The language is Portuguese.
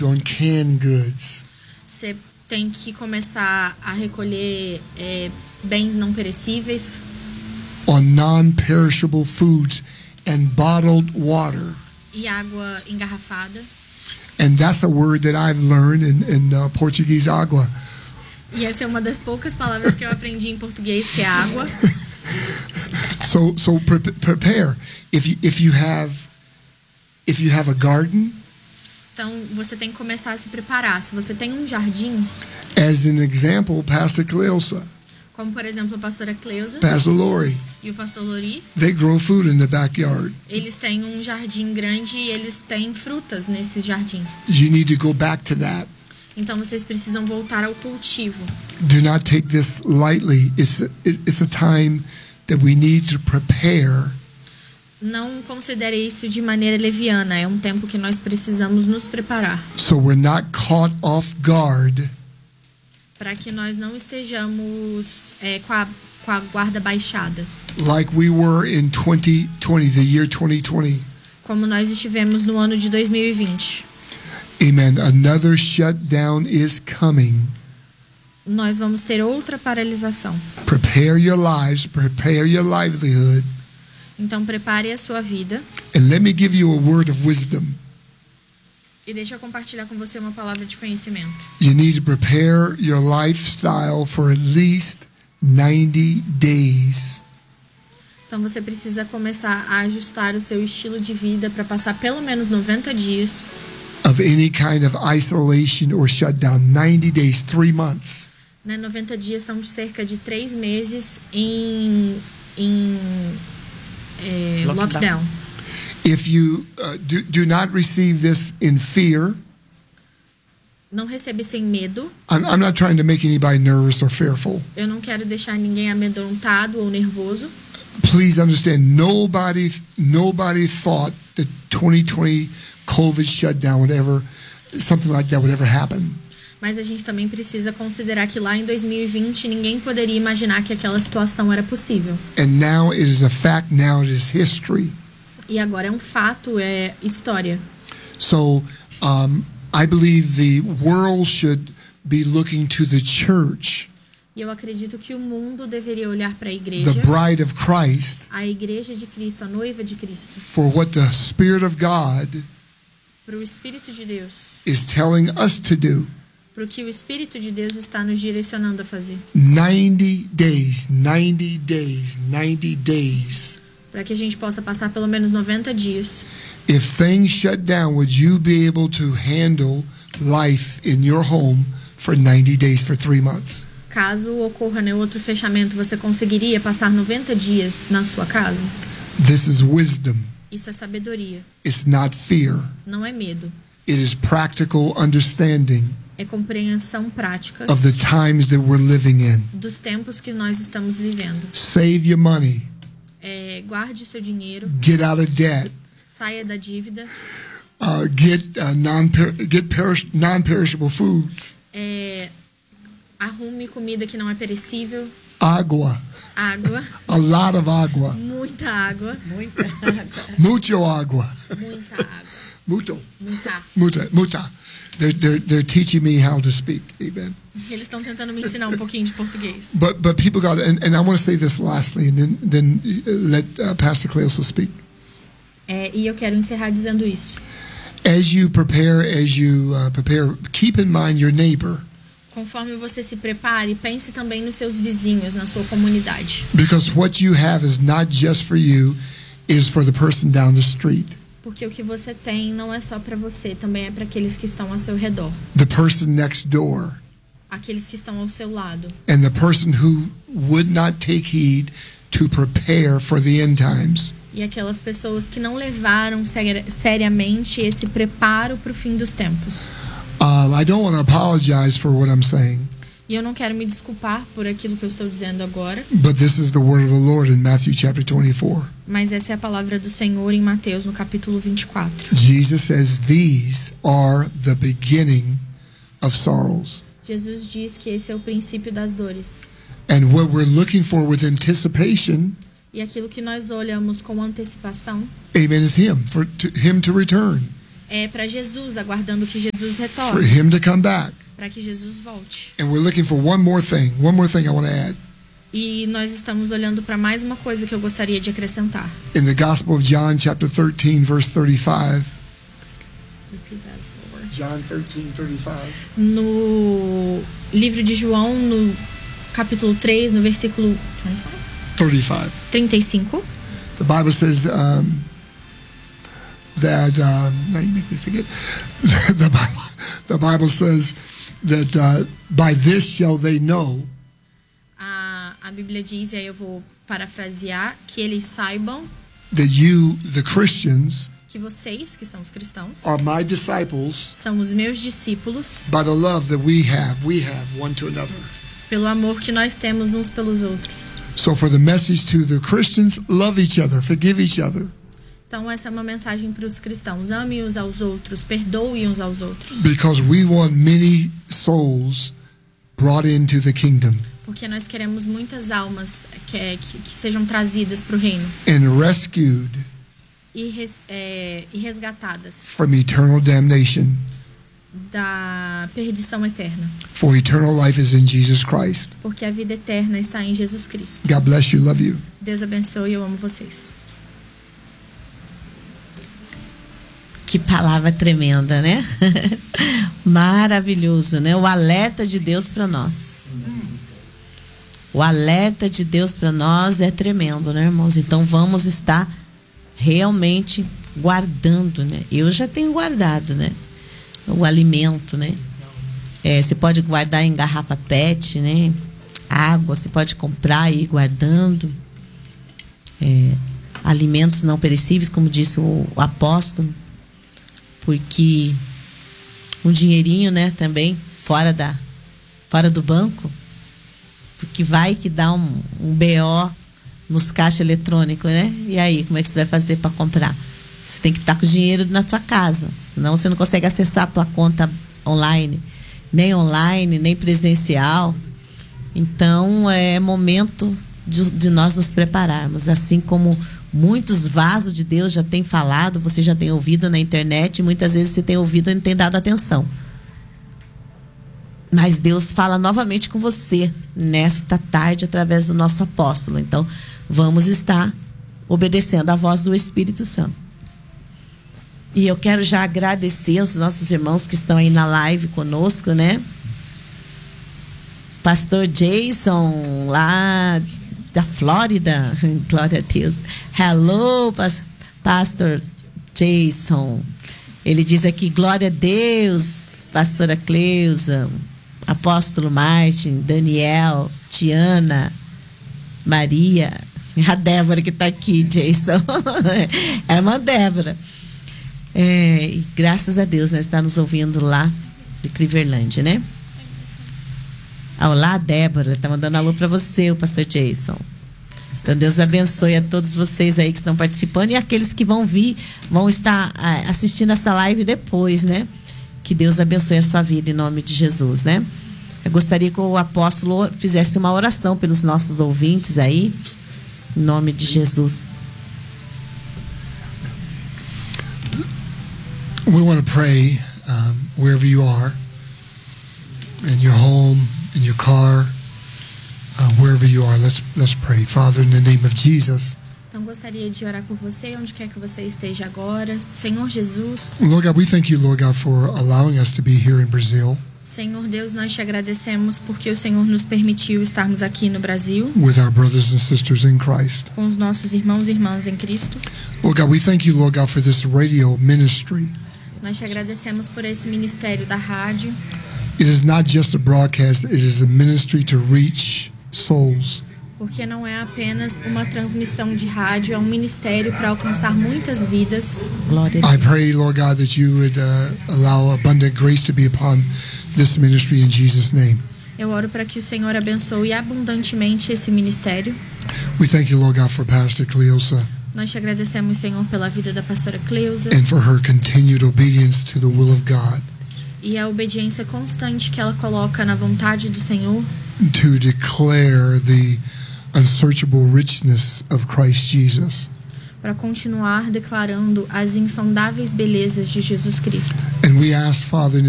on canned goods. Você tem que começar a recolher bens não perecíveis, On non-perishable foods and bottled water. e água engarrafada. And that's a word that I've learned in Portuguese, água. E essa é uma das poucas palavras que eu aprendi em português, que é água. So prepare. If you have a garden, Então, você tem que começar a se preparar. Se você tem um jardim, as an example, Pastor Cleosa, como por exemplo a pastora Cleusa Pastor Lori, e o pastor Lori, they grow food in the backyard. eles têm um jardim grande e eles têm frutas nesse jardim. You need to go back to that. Então, vocês precisam voltar ao cultivo. Do not take this lightly. It's a time that we need to prepare. Não considere isso de maneira leviana. É um tempo que nós precisamos nos preparar. So we're not caught off guard Para que nós não estejamos com a guarda baixada. like we were in 2020, the year 2020. Como nós estivemos no ano de 2020. Amen. Another shutdown is coming. Nós vamos ter outra paralisação. Prepare your lives, prepare your livelihood. Então, prepare a sua vida. And let me give you a word of wisdom. E deixa eu compartilhar com você uma palavra de conhecimento. You need to prepare your lifestyle for at least 90 days. Então, você precisa começar a ajustar o seu estilo de vida para passar pelo menos 90 dias Of any kind of isolation or shutdown. 90 days, 3 months. 90 dias são cerca de 3 meses em lockdown. If you do not receive this in fear, Não recebe sem medo. I'm not trying to make anybody nervous or fearful. Eu não quero deixar ninguém amedrontado ou nervoso. Please understand, nobody thought that 2020 COVID shutdown something like that would ever happen. Mas a gente também precisa considerar que lá em 2020 ninguém poderia imaginar que aquela situação era possível. And now it is a fact, now it is history. E agora é um fato, é história. So I believe the world should be looking to the church, E eu acredito que o mundo deveria olhar para a igreja, the bride of Christ, a igreja de Cristo, a noiva de Cristo, for what the Spirit of God para o Espírito de Deus, is telling us to do. para o que o Espírito de Deus está nos direcionando a fazer. 90 days, 90 days, 90 days. Para que a gente possa passar pelo menos 90 dias. If things shut down, would you be able to handle life in your home for 90 days, for 3 months? Caso ocorra outro fechamento, você conseguiria passar 90 dias na sua casa? This is wisdom. Isso é sabedoria, It's not fear. não é medo. It is practical understanding É compreensão prática of the times that we're living in. dos tempos que nós estamos vivendo. Save your money. Guarde seu dinheiro, Get out of debt. saia da dívida, Get non-perishable foods. arrume comida que não é perecível, Agua. água, A lot of agua. muita água, Mucho agua. muita água, Mucho. muita. They're teaching me how to speak. Amen. Eles estão tentando me ensinar um pouquinho de português. But people got, and I want to say this lastly, and then let Pastor Cleosa speak. E eu quero encerrar dizendo isso. As you prepare, keep in mind your neighbor, Conforme você se prepare, pense também nos seus vizinhos, na sua comunidade. because what you have is not just for you, is for the person down the street, Porque o que você tem não é só para você, também é para aqueles que estão ao seu redor, the person next door, aqueles que estão ao seu lado, and the person who would not take heed to prepare for the end times. e aquelas pessoas que não levaram seriamente esse preparo para o fim dos tempos. I don't want to apologize for what I'm saying, E eu não quero me desculpar por aquilo que eu estou dizendo agora, but this is the word of the Lord in Matthew chapter 24. mas essa é a palavra do Senhor em Mateus, no capítulo 24. Jesus says, these are the beginning of sorrows. Jesus diz que esse é o princípio das dores. And what we're looking for with anticipation, E aquilo que nós olhamos com antecipação amen, is him to return. é para Jesus, aguardando que Jesus for retorne, him to come back. para que Jesus volte. And we're looking for one more thing I want to add. E nós estamos olhando para mais uma coisa que eu gostaria de acrescentar. In the Gospel of John, chapter 13, verse 35. John 13:35. No livro de João, no capítulo 3, no versículo 35. The Bible says that now you make me forget. the Bible says that by this shall they know. A Bíblia diz, e aí eu vou parafrasear, que eles saibam That you, the Christians, que vocês, que são os cristãos, are my disciples são os meus discípulos by the love that we have one to another. pelo amor que nós temos uns pelos outros. So for the message to the Christians, love each other, forgive each other. Então essa é uma mensagem para os cristãos: ame uns aos outros, perdoe uns aos outros. Because we want many souls brought into the kingdom Porque nós queremos muitas almas que sejam trazidas para o reino and rescued e resgatadas from eternal damnation. da perdição eterna. For eternal life is in Jesus Christ. Porque a vida eterna está em Jesus Cristo. God bless you, love you. Deus abençoe, eu amo vocês. Que palavra tremenda, né? Maravilhoso, né? O alerta de Deus para nós. O alerta de Deus para nós é tremendo, né, irmãos? Então vamos estar realmente guardando, né? Eu já tenho guardado, né? O alimento, né? Você pode guardar em garrafa PET, né? Água, você pode comprar e ir guardando. Alimentos não perecíveis, como disse o apóstolo. Porque um dinheirinho, né? Também fora do banco. Porque vai que dá um BO nos caixas eletrônicos, né? E aí, como é que você vai fazer para comprar? Você tem que estar com o dinheiro na sua casa. Senão você não consegue acessar a tua conta online, nem presencial. Então, é momento de nós nos prepararmos. Assim como muitos vasos de Deus já têm falado, você já tem ouvido na internet, e muitas vezes você tem ouvido e não tem dado atenção. Mas Deus fala novamente com você nesta tarde através do nosso apóstolo. Então, vamos estar obedecendo à voz do Espírito Santo. E eu quero já agradecer aos nossos irmãos que estão aí na live conosco, né? Pastor Jason, lá da Flórida. Glória a Deus. Hello, Pastor Jason. Ele diz aqui, glória a Deus, Pastora Cleusa, Apóstolo Martin, Daniel, Tiana, Maria, a Débora que está aqui, Jason. É a irmã Débora. E graças a Deus, né, está nos ouvindo lá de Cleveland, né? Olá, Débora, está mandando alô para você, o pastor Jason. Então, Deus abençoe a todos vocês aí que estão participando e aqueles que vão estar assistindo essa live depois, né? Que Deus abençoe a sua vida em nome de Jesus, né? Eu gostaria que o apóstolo fizesse uma oração pelos nossos ouvintes aí, em nome de Jesus. We want to pray wherever you are, in your home, in your car, wherever you are. Let's pray. Father, in the name of Jesus. Então gostaria de orar por você, onde quer que você esteja agora. Senhor Jesus. Lord God, we thank you, Lord God, for allowing us to be here in Brazil. Senhor Deus, nós te agradecemos porque o Senhor nos permitiu estarmos aqui no Brasil. With our brothers and sisters in Christ. Com os nossos irmãos e irmãs em Cristo. Lord God, we thank you, Lord God, for this radio ministry. Nós te agradecemos por esse ministério da rádio. It is not just a broadcast, it is a ministry to reach souls. Porque não é apenas uma transmissão de rádio, é um ministério para alcançar muitas vidas. I pray, Lord God, that you would allow abundant grace to be upon this ministry in Jesus' name. Eu oro para que o Senhor abençoe abundantemente esse ministério. We thank you, Lord God, for Pastor Cleusa. Nós te agradecemos, Senhor, pela vida da pastora Cleusa. And for her continued obedience to the will of God. E a obediência constante que ela coloca na vontade do Senhor. To declare the unsearchable richness of Christ Jesus. para continuar declarando as insondáveis belezas de Jesus Cristo. And we ask, Father, in